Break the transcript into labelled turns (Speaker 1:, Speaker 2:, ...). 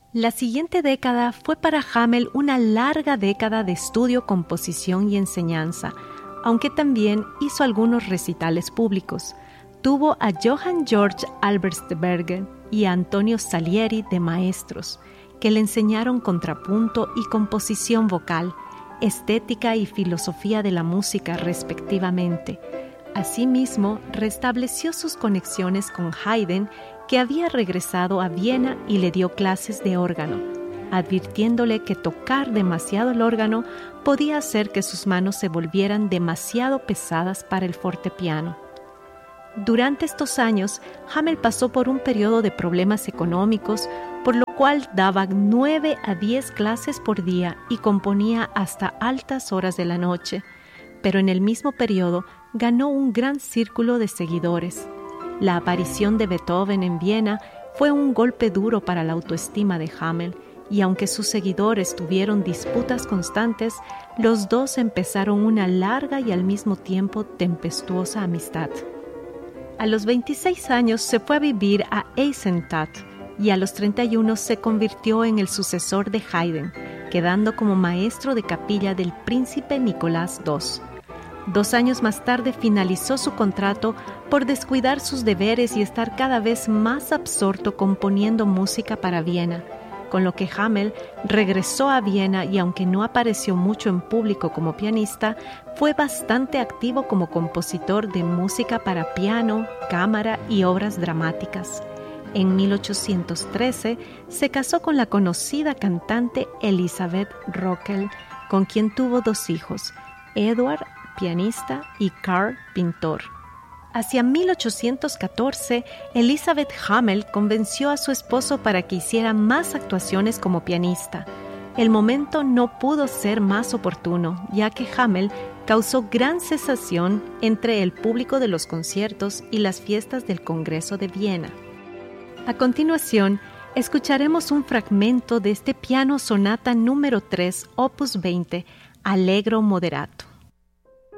Speaker 1: La siguiente década fue para Hamel una larga década de estudio, composición y enseñanza, aunque también hizo algunos recitales públicos. Tuvo a Johann Georg Albertsberger y a Antonio Salieri de maestros, que le enseñaron contrapunto y composición vocal, estética y filosofía de la música respectivamente. Asimismo, restableció sus conexiones con Haydn, que había regresado a Viena, y le dio clases de órgano, advirtiéndole que tocar demasiado el órgano podía hacer que sus manos se volvieran demasiado pesadas para el fortepiano. Durante estos años, Hamel pasó por un periodo de problemas económicos, por lo cual daba 9 a 10 clases por día y componía hasta altas horas de la noche, pero en el mismo periodo ganó un gran círculo de seguidores. La aparición de Beethoven en Viena fue un golpe duro para la autoestima de Hamel, y aunque sus seguidores tuvieron disputas constantes, los dos empezaron una larga y al mismo tiempo tempestuosa amistad. A los 26 años se fue a vivir a Eisenstadt y a los 31 se convirtió en el sucesor de Haydn, quedando como maestro de capilla del príncipe Nicolás II. 2 años más tarde finalizó su contrato por descuidar sus deberes y estar cada vez más absorto componiendo música para Viena, con lo que Hamel regresó a Viena y aunque no apareció mucho en público como pianista, fue bastante activo como compositor de música para piano, cámara y obras dramáticas. En 1813 se casó con la conocida cantante Elisabeth Rockel, con quien tuvo 2 hijos, Eduard, pianista, y Karl, pintor. Hacia 1814, Elisabeth Hamel convenció a su esposo para que hiciera más actuaciones como pianista. El momento no pudo ser más oportuno, ya que Hamel causó gran sensación entre el público de los conciertos y las fiestas del Congreso de Viena. A continuación, escucharemos un fragmento de este piano sonata número 3, opus 20, Allegro moderato.